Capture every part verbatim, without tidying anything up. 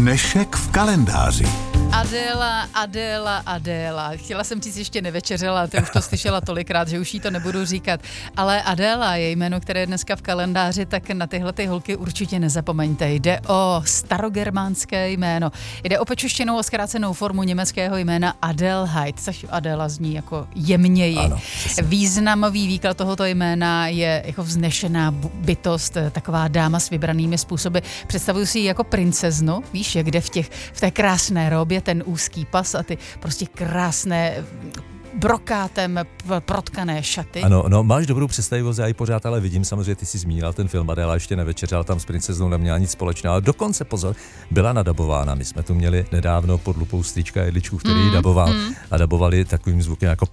Dnešek v kalendáři. Adéla, Adéla, Adéla. Chtěla jsem říct ještě nevečeřela, ty už to slyšela tolikrát, že už jí to nebudu říkat. Ale Adéla je jméno, které je dneska v kalendáři, tak na tyhle ty holky určitě nezapomeňte. Jde o starogermánské jméno. Jde o počeštěnou a zkrácenou formu německého jména Adelheid, což Adéla zní jako jemněji. Ano, významový výklad tohoto jména je jako vznešená bytost, taková dáma s vybranými způsoby. Představuji si ji jako princeznu, víš, jak jde v, těch, v té krásné robě, ten úzký pas a ty prostě krásné brokátem protkané šaty. Ano, no máš dobrou představivost, já ji pořád ale vidím, samozřejmě ty jsi zmínila ten film, Adéla ještě nevečeřela, tam s princeznou neměla nic společného, ale dokonce, pozor, byla nadabována. My jsme tu měli nedávno pod lupou Strýčka Jedličku, který mm, ji daboval mm. a dabovali takovým zvukem jako...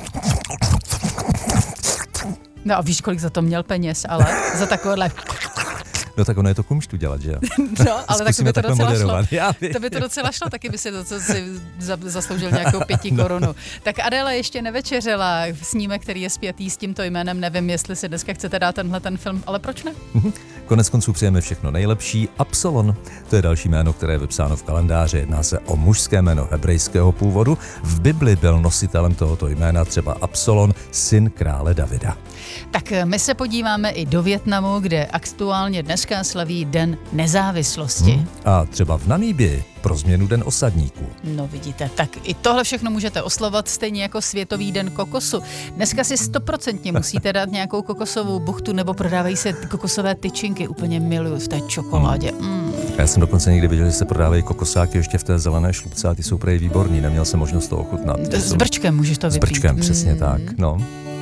No a víš, kolik za to měl peněz, ale za takovéhle... No tak ono je to kumštu dělat, že jo? No, ale tak to by to docela šlo. Já to by to docela šlo, taky by si to, co si zasloužil nějakou pěti korunu. Tak Adéla ještě nevečeřela, snímek, který je spjatý s tímto jménem, nevím, jestli si dneska chcete dát tenhle ten film, ale proč ne? Konec konců přejeme všechno nejlepší. Absalon, to je další jméno, které je vypsáno v kalendáři. Jedná se o mužské jméno hebrejského původu. V Bibli byl nositelem tohoto jména třeba Absalon, syn krále Davida. Tak my se podíváme i do Vietnamu, kde aktuálně dneska slaví Den nezávislosti. Hmm. A třeba v Namíbii pro změnu Den osadníků. No vidíte, tak i tohle všechno můžete oslavovat stejně jako Světový den kokosu. Dneska si stoprocentně musíte dát nějakou kokosovou buchtu nebo prodávají se kokosové tyčinky, úplně miluju v té čokoládě. Mm. Já jsem dokonce někdy viděl, že se prodávají kokosáky ještě v té zelené šlupce a ty jsou prej výborný, neměl jsem možnost to ochutnat. S brčkem můžeš to vypít. S brčkem, přesně mm. tak, no.